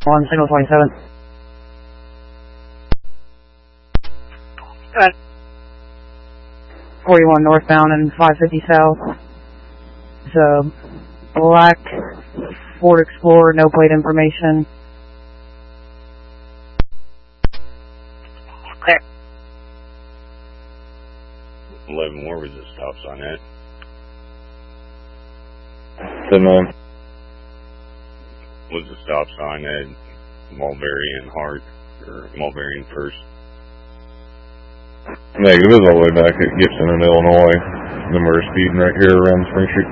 On signal 27. 41 northbound and 550 south. It's a black Ford Explorer, no plate information. Okay. 11, where was the stop sign at? 10-9. Was the stop sign at Mulberry and Hart, or Mulberry and First? Negative, is all the way back at Gibson in Illinois. Then we're speeding right here around Spring Street.